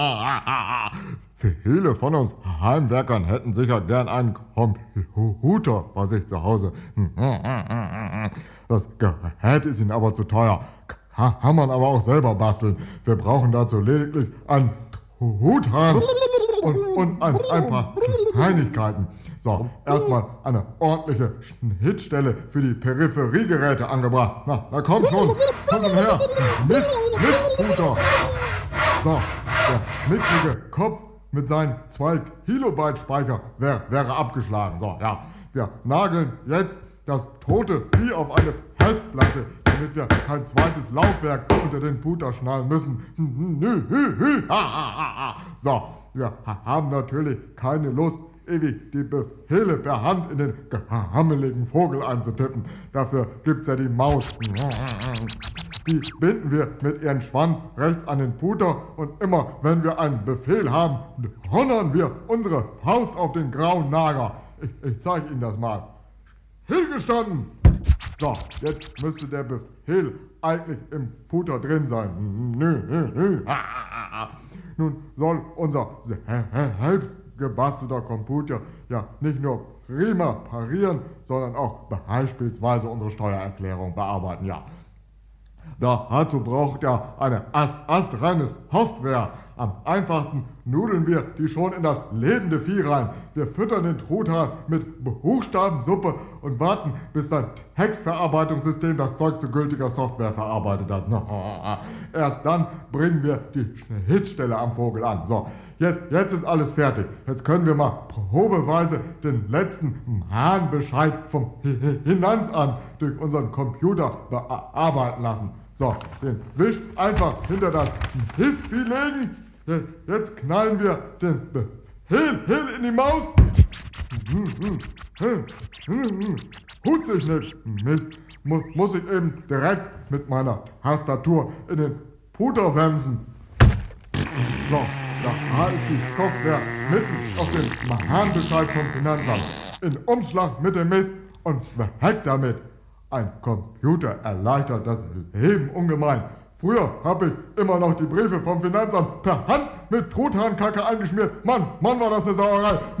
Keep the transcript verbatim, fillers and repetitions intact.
Viele von uns Heimwerkern hätten sicher gern einen Computer bei sich zu Hause. Das Gerät ist ihnen aber zu teuer. Kann man aber auch selber basteln. Wir brauchen dazu lediglich einen Truthahn und, und ein, ein paar Kleinigkeiten. So, erstmal eine ordentliche Schnittstelle für die Peripheriegeräte angebracht. Na, na komm schon, komm schon her. Mist, Mistputer. So, der mickrige Kopf mit seinen zwei Kilobyte Speicher wär, wäre abgeschlagen. So, ja, wir nageln jetzt das tote Vieh auf eine Festplatte, damit wir kein zweites Laufwerk unter den Puter schnallen müssen. So, wir haben natürlich keine Lust, ewig die Befehle per Hand in den gehammeligen Vogel einzutippen. Dafür gibt's ja die Maus. Die binden wir mit ihrem Schwanz rechts an den Puter und immer, wenn wir einen Befehl haben, donnern wir unsere Faust auf den grauen Nager. Ich, ich zeige Ihnen das mal. Stillgestanden! So, jetzt müsste der Befehl eigentlich im Puter drin sein. Nun soll unser selbst gebastelter Computer ja nicht nur prima parieren, sondern auch beispielsweise unsere Steuererklärung bearbeiten, ja. Dazu braucht er eine ast astreine Software. Am einfachsten nudeln wir die schon in das lebende Vieh rein. Wir füttern den Truthahn mit Buchstabensuppe und warten, bis sein Textverarbeitungssystem das Zeug zu gültiger Software verarbeitet hat. Erst dann bringen wir die Schnittstelle am Vogel an. So, jetzt, jetzt ist alles fertig. Jetzt können wir mal probeweise den letzten Mahnbescheid vom Finanzamt durch unseren Computer bearbeiten lassen. So, den Wisch einfach hinter das Mistvieh legen. Jetzt knallen wir den Befehl in die Maus. Hut sich nicht, Mist. Muss ich eben direkt mit meiner Tastatur in den Puter wemsen. So, da ist die Software mitten auf dem Mahnbescheid vom Finanzamt. In Umschlag mit dem Mist und weg damit. Ein Computer erleichtert das Leben ungemein. Früher habe ich immer noch die Briefe vom Finanzamt per Hand mit Truthahnkacke eingeschmiert. Mann, Mann, war das eine Sauerei.